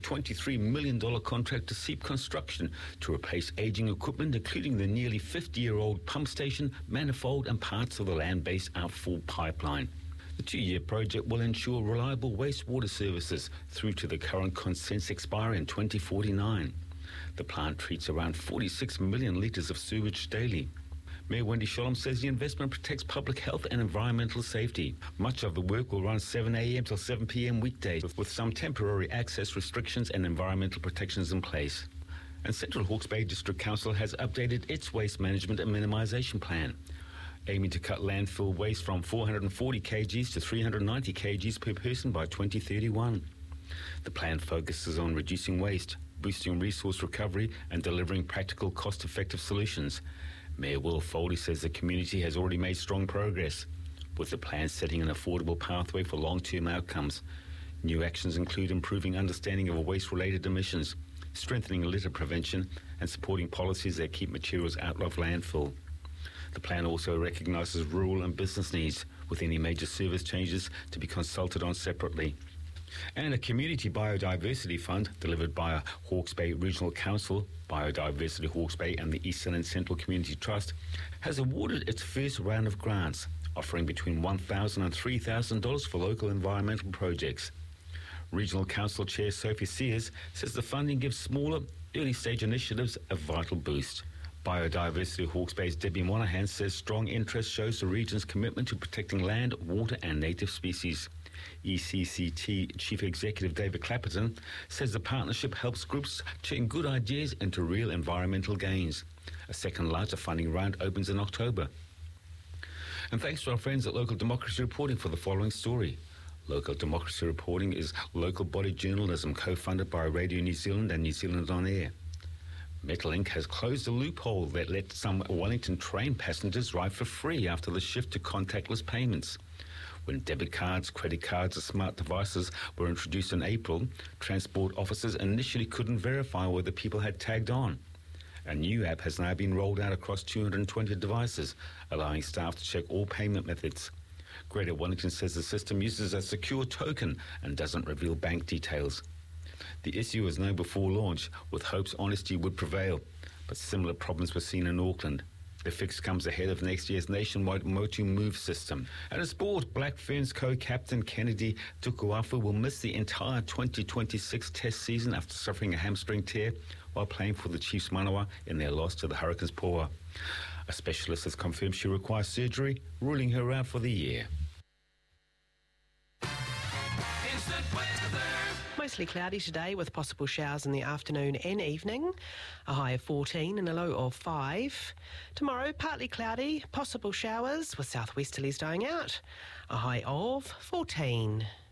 $23 million contract to Seep Construction to replace ageing equipment, including the nearly 50-year-old pump station, manifold and parts of the land-based outfall pipeline. The 2-year project will ensure reliable wastewater services through to the current consents expiry in 2049. The plant treats around 46 million litres of sewage daily. Mayor Wendy Sholem says the investment protects public health and environmental safety. Much of the work will run 7 a.m. till 7 p.m. weekdays, with some temporary access restrictions and environmental protections in place. And Central Hawke's Bay District Council has updated its waste management and minimisation plan, aiming to cut landfill waste from 440 kgs to 390 kgs per person by 2031. The plan focuses on reducing waste, boosting resource recovery and delivering practical, cost-effective solutions. Mayor Will Foley says the community has already made strong progress, with the plan setting an affordable pathway for long-term outcomes. New actions include improving understanding of waste-related emissions, strengthening litter prevention, and supporting policies that keep materials out of landfill. The plan also recognises rural and business needs, with any major service changes to be consulted on separately. And a community biodiversity fund delivered by Hawke's Bay Regional Council, Biodiversity Hawke's Bay and the Eastern and Central Community Trust has awarded its first round of grants, offering between $1,000 and $3,000 for local environmental projects. Regional Council Chair Sophie Sears says the funding gives smaller, early-stage initiatives a vital boost. Biodiversity Hawke's Bay's Debbie Monahan says strong interest shows the region's commitment to protecting land, water and native species. ECCT Chief Executive David Clapperton says the partnership helps groups turn good ideas into real environmental gains. A second larger funding round opens in October. And thanks to our friends at Local Democracy Reporting for the following story. Local Democracy Reporting is local body journalism co-funded by Radio New Zealand and New Zealand On Air. Metrolink has closed a loophole that let some Wellington train passengers ride for free after the shift to contactless payments. When debit cards, credit cards or smart devices were introduced in April, transport officers initially couldn't verify whether people had tagged on. A new app has now been rolled out across 220 devices, allowing staff to check all payment methods. Greater Wellington says the system uses a secure token and doesn't reveal bank details. The issue was known before launch, with hopes honesty would prevail, but similar problems were seen in Auckland. The fix comes ahead of next year's nationwide Motu Move system. And in sport, Black Ferns co-captain Kennedy Tukuafu will miss the entire 2026 Test season after suffering a hamstring tear while playing for the Chiefs Manawa in their loss to the Hurricanes Poa. A specialist has confirmed she requires surgery, ruling her out for the year. Mostly cloudy today with possible showers in the afternoon and evening. A high of 14 and a low of 5. Tomorrow, partly cloudy, possible showers with southwesterlies dying out. A high of 14.